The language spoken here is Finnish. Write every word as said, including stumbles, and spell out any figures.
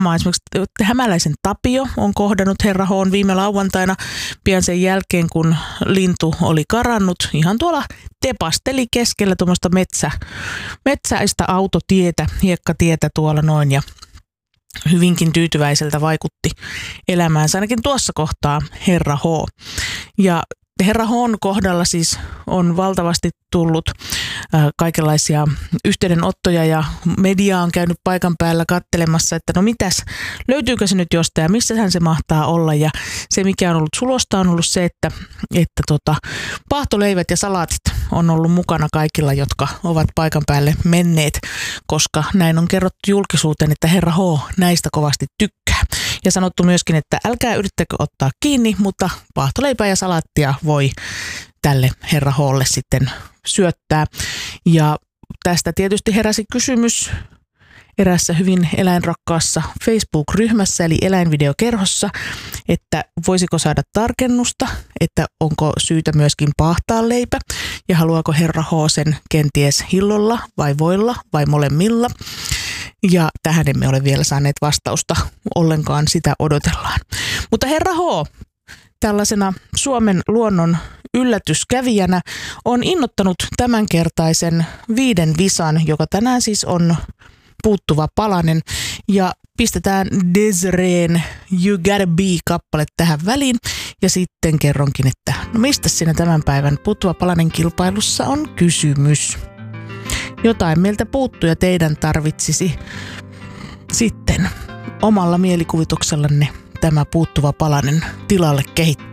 Esimerkiksi Hämäläisen Tapio on kohdannut Herra H:n viime lauantaina pian sen jälkeen, kun lintu oli karannut. Ihan tuolla tepasteli keskellä tuommoista metsä, metsäistä autotietä, hiekkatietä tuolla noin ja hyvinkin tyytyväiseltä vaikutti elämäänsä ainakin tuossa kohtaa Herra H. Ja Herra H:n kohdalla siis on valtavasti tullut äh, kaikenlaisia yhteydenottoja ja media on käynyt paikan päällä kattelemassa, että no mitäs, löytyykö se nyt jostain ja missähän se mahtaa olla. Ja se mikä on ollut sulosta on ollut se, että, että tota, paahtoleivät ja salaatit on ollut mukana kaikilla, jotka ovat paikan päälle menneet, koska näin on kerrottu julkisuuteen, että Herra H näistä kovasti tykkää. Ja sanottu myöskin, että älkää yrittäkö ottaa kiinni, mutta paahtoleipää ja salaattia voi tälle Herra H:lle sitten syöttää. Ja tästä tietysti heräsi kysymys erässä hyvin eläinrakkaassa Facebook-ryhmässä, eli eläinvideokerhossa, että voisiko saada tarkennusta, että onko syytä myöskin paahtaa leipä ja haluaako Herra H sen kenties hillolla vai voilla vai molemmilla. Ja tähän emme ole vielä saaneet vastausta ollenkaan, sitä odotellaan. Mutta Herra H tällaisena Suomen luonnon yllätyskävijänä on innottanut tämänkertaisen viiden visan, joka tänään siis on puuttuva palanen. Ja pistetään Desireen You Gotta Be-kappale tähän väliin. Ja sitten kerronkin, että no mistä siinä tämän päivän puuttuva palanen kilpailussa on kysymys. Jotain meiltä puuttuu ja teidän tarvitsisi sitten omalla mielikuvituksellanne tämä puuttuva palanen tilalle kehittää.